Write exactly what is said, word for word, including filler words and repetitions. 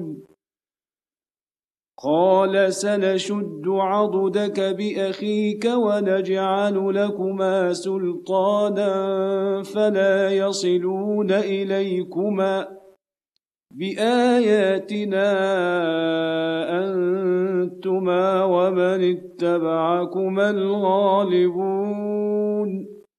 يعلمون قال سنشد عضدك بأخيك ونجعل لكما سلطانا فلا يصلون إليكما بآياتنا أنتما ومن اتبعكما الغالبون